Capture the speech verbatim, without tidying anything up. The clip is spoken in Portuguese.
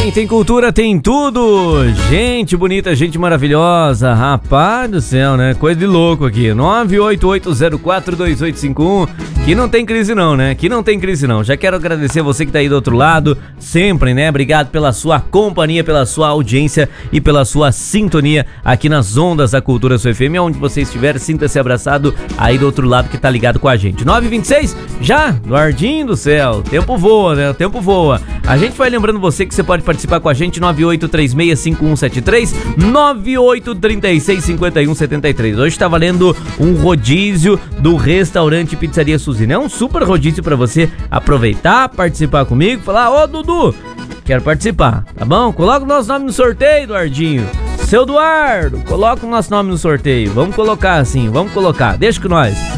bem, tem cultura, tem tudo. Gente bonita, gente maravilhosa. Rapaz do céu, né? Coisa de louco aqui. nove oito oito zero quatro dois oito cinco um. Que não tem crise não, né? Que não tem crise não. Já quero agradecer você que tá aí do outro lado. Sempre, né? Obrigado pela sua companhia, pela sua audiência e pela sua sintonia aqui nas ondas da Cultura Sua F M. Onde você estiver, sinta-se abraçado aí do outro lado que tá ligado com a gente. nove e vinte e seis, já? Guardinho do céu. O tempo voa, né? O tempo voa. A gente vai lembrando você que você pode participar com a gente, nove oito três seis cinco um sete três, nove oito três seis cinco um sete três. Hoje tá valendo um rodízio do restaurante Pizzaria Suzina. É um super rodízio pra você aproveitar, participar comigo, falar: ô Dudu, quero participar, tá bom? Coloca o nosso nome no sorteio, Eduardinho. Seu Eduardo, coloca o nosso nome no sorteio. Vamos colocar assim, vamos colocar, deixa com nós.